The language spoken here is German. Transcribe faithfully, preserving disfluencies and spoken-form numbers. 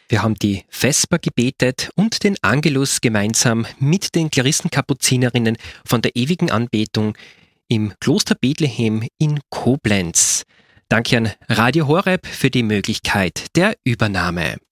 Wir haben die Vesper gebetet und den Angelus gemeinsam mit den Klaristenkapuzinerinnen von der ewigen Anbetung im Kloster Bethlehem in Koblenz. Danke an Radio Horeb für die Möglichkeit der Übernahme.